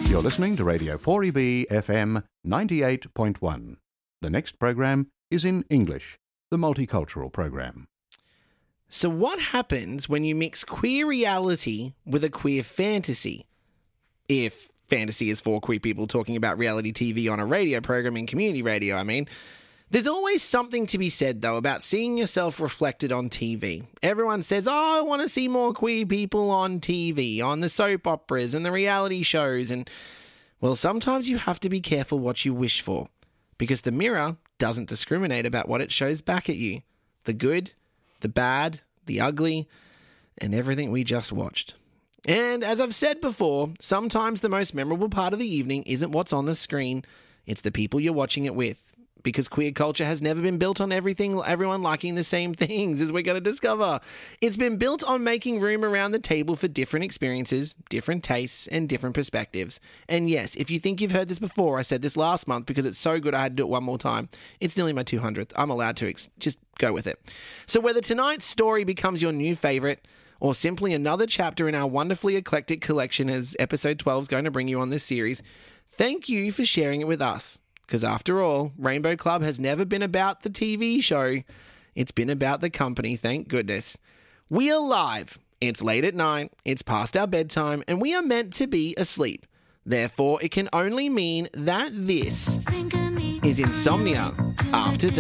You're listening to Radio 4EB FM 98.1. The next program is in English, the multicultural program. So what happens when you mix queer reality with a queer fantasy? If fantasy is for queer people talking about reality TV on a radio program in community radio, I mean. There's always something to be said, though, about seeing yourself reflected on TV. Everyone says, I want to see more queer people on TV, on the soap operas and the reality shows. And, well, sometimes you have to be careful what you wish for, because the mirror doesn't discriminate about what it shows back at you. The good, the bad, the ugly, and everything we just watched. And as I've said before, sometimes the most memorable part of the evening isn't what's on the screen, it's the people you're watching it with. Because queer culture has never been built on everyone liking the same things, as we're going to discover. It's been built on making room around the table for different experiences, different tastes, and different perspectives. And yes, if you think you've heard this before, I said this last month because it's so good I had to do it one more time. It's nearly my 200th. I'm allowed to just go with it. So whether tonight's story becomes your new favourite, or simply another chapter in our wonderfully eclectic collection as episode 12 is going to bring you on this series, thank you for sharing it with us. Because after all, Rainbow Club has never been about the TV show. It's been about the company, thank goodness. We are live. It's late at night, it's past our bedtime, and we are meant to be asleep. Therefore, it can only mean that this is Insomnia After Dark.